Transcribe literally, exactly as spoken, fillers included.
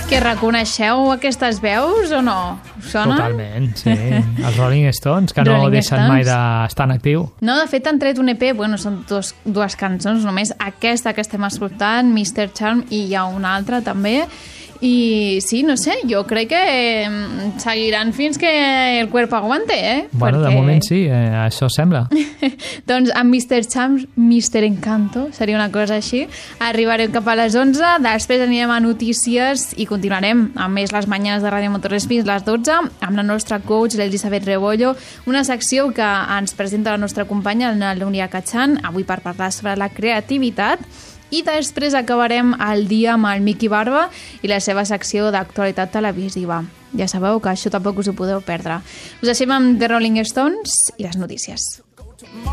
Que reconeixeu aquestes veus o no? Sona? Totalment, sí. Els Rolling Stones, que no Rolling deixen Stones. mai d'estar en actiu. No, de fet han tret un E P, bueno, són dos, dues cançons només, aquesta que estem escoltant, mister Charm, i hi ha una altra també, i sí, no sé, jo crec que eh, seguiran fins que el cuerpo aguante, eh? Bueno, Perquè... de moment sí, eh, això sembla. Doncs amb mister Charm, mister Encanto, seria una cosa així. Arribarem cap a les onze, després anirem a notícies i continuarem amb més les mañanes de Ràdio Montores fins les dotze, amb la nostra coach, l'Elisabet Rebollo, una secció que ens presenta la nostra companya, la Núria Cachan, avui per parlar sobre la creativitat. I després acabarem el dia amb el Miqui Barba i la seva secció d'actualitat televisiva. Ja sabeu que això tampoc us ho podeu perdre. Us deixem amb The Rolling Stones i les notícies.